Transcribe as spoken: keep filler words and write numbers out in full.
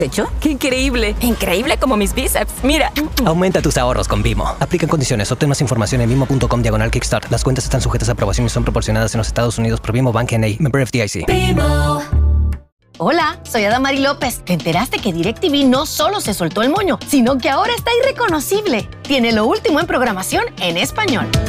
¿Hecho? ¡Qué increíble! Increíble como mis bíceps. Mira. Aumenta tus ahorros con Bimo. Aplican condiciones. Obtén más información en bimo punto com diagonal kickstart. Las cuentas están sujetas a aprobación y son proporcionadas en los Estados Unidos por Bimo Bank N A. Member F D I C. Bimo. Hola, soy Adamari López. ¿Te enteraste que DirecTV no solo se soltó el moño, sino que ahora está irreconocible? Tiene lo último en programación en español.